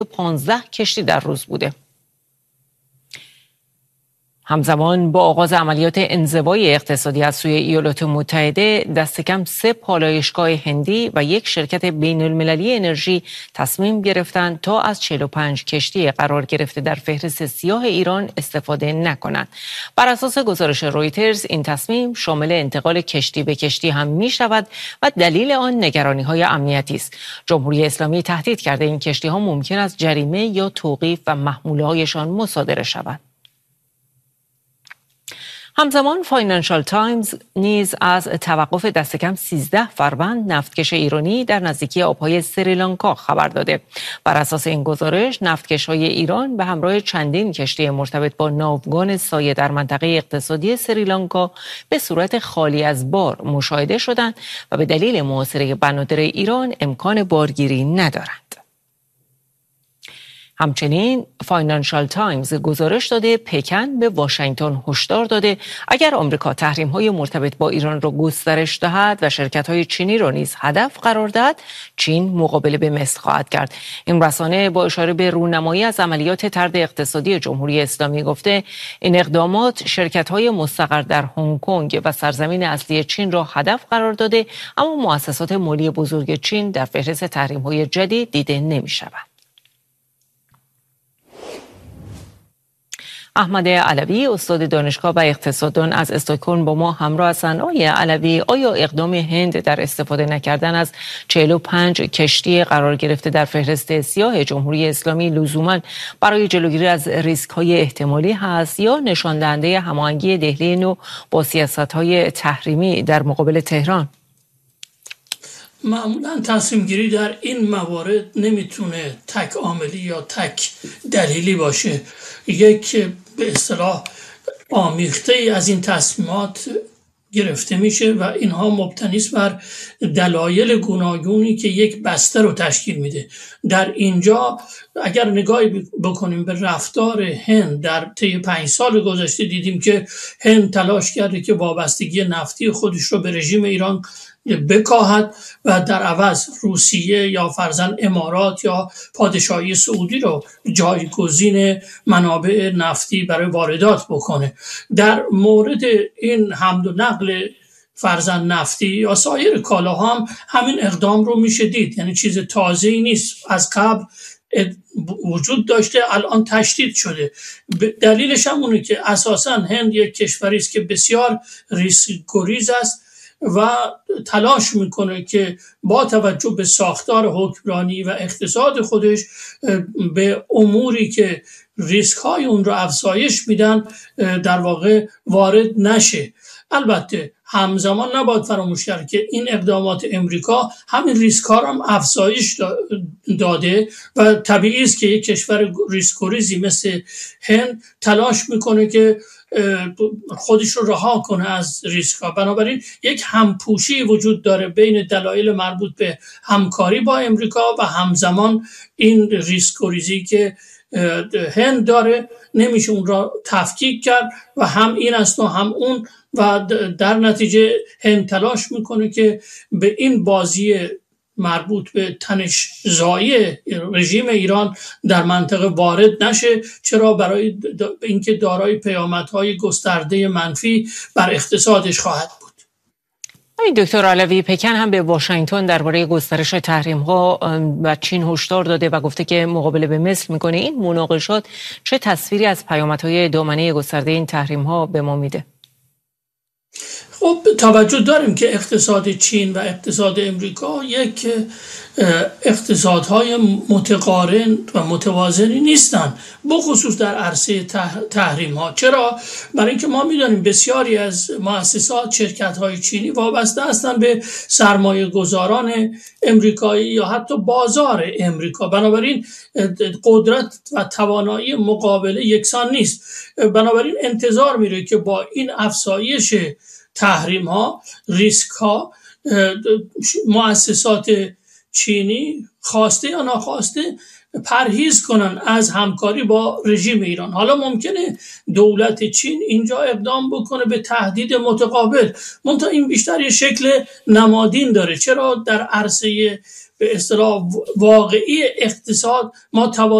15 کشتی در روز بوده. همزمان با آغاز عملیات انزوای اقتصادی از سوی ایالات متحده، دست کم 3 پالایشگاه هندی و 1 شرکت بین المللی انرژی تصمیم گرفتند تا از 45 کشتی قرار گرفته در فهرست سیاه ایران استفاده نکنند. بر اساس گزارش رویترز، این تصمیم شامل انتقال کشتی به کشتی هم می شود و دلیل آن نگرانی‌های امنیتی است. جمهوری اسلامی تهدید کرده این کشتی‌ها ممکن است جریمه یا توقیف و محموله‌هایشان مصادره شود. همزمان فاینانشال تایمز نیز از توقف دست کم 13 فروند نفتکش ایرانی در نزدیکی آبهای سریلانکا خبر داده. بر اساس این گزارش، نفتکش‌های ایران به همراه چندین کشتی مرتبط با ناوگان سایه در منطقه اقتصادی سریلانکا به صورت خالی از بار مشاهده شدند و به دلیل محاصره بنادر ایران امکان بارگیری ندارند. همچنین فاینانشال تایمز گزارش داده پکن به واشنگتن هشدار داده اگر آمریکا تحریم‌های مرتبط با ایران را گسترش دهد و شرکت‌های چینی را نیز هدف قرار دهد، چین مقابله به مثل خواهد کرد. این رسانه با اشاره به رونمایی از عملیات طرد اقتصادی جمهوری اسلامی گفته این اقدامات شرکت‌های مستقر در هنگ کنگ و سرزمین اصلی چین را هدف قرار داده، اما مؤسسات مالی بزرگ چین در فهرست تحریم‌های جدید دیده نمی‌شوند. احمد علوی، استاد دانشگاه و اقتصاددان از استکهلم با ما همراه هستند. آقای علوی، آیا اقدام هند در استفاده نکردن از 45 کشتی قرار گرفته در فهرست سیاه جمهوری اسلامی لزوماً برای جلوگیری از ریسک‌های احتمالی هست یا نشان دهنده هماهنگی دهلی نو با سیاست‌های تحریمی در مقابل تهران؟ معمولا تصمیم گیری در این موارد نمیتونه تک عاملی یا تک دلیلی باشه. یک به اصطلاح آمیخته ای از این تصمیمات گرفته میشه و اینها مبتنی است بر دلایل گوناگونی که یک بسته رو تشکیل میده. در اینجا اگر نگاهی بکنیم به رفتار هند در طی 5 سال گذشته، دیدیم که هند تلاش کرده که وابستگی نفتی خودش رو به رژیم ایران بکاهد و در عوض روسیه یا فرضاً امارات یا پادشاهی سعودی رو جایگزین منابع نفتی برای واردات بکنه. در مورد این حمل و نقل فرضاً نفتی یا سایر کالاها هم همین اقدام رو میشه دید، یعنی چیز تازه‌ای نیست، از قبل وجود داشته، الان تشدید شده. دلیلش هم اونه که اساساً هند یک کشوری است که بسیار ریسک گریز است و تلاش میکنه که با توجه به ساختار حکمرانی و اقتصاد خودش به اموری که ریسک های اون رو افزایش میدن در واقع وارد نشه. البته همزمان نباید فراموش کرد که این اقدامات امریکا همین ریسک ها رو هم افزایش داده و طبیعی است که یک کشور ریسک گریزی مثل هند تلاش میکنه که خودش رو رها کنه از ریسک ها. بنابراین یک همپوشی وجود داره بین دلایل مربوط به همکاری با امریکا و همزمان این ریسک گریزی که هند داره، نمیشه اون را تفکیک کرد و هم این است و هم اون، و در نتیجه هند تلاش میکنه که به این بازی مربوط به تنش‌زایی رژیم ایران در منطقه وارد نشه. چرا؟ برای اینکه دارای پیامدهای گسترده منفی بر اقتصادش خواهد بود. دکتر علوی، پکن هم به واشنگتن درباره گسترش تحریم‌ها و چین هشدار داده و گفته که مقابله به مثل میکنه. این مناقشات چه تصویری از پیامدهای دامنه گسترده این تحریم‌ها به ما میده؟ خب توجه داریم که اقتصاد چین و اقتصاد امریکا یک اقتصادهای متقارن و متوازنی نیستند، بخصوص در عرصه تحریم ها. چرا؟ برای اینکه ما میدونیم بسیاری از مؤسسات شرکت های چینی وابسته هستند به سرمایه گذاران امریکایی یا حتی بازار امریکا، بنابراین قدرت و توانایی مقابله یکسان نیست. بنابراین انتظار میره که با این افزایش تحریم ها، ریسک ها، مؤسسات چینی خواسته یا ناخواسته پرهیز کنن از همکاری با رژیم ایران. حالا ممکنه دولت چین اینجا اقدام بکنه به تهدید متقابل، منتها این بیشتر یه شکل نمادین داره. چرا؟ در عرصه به اصطلاح واقعی اقتصاد ما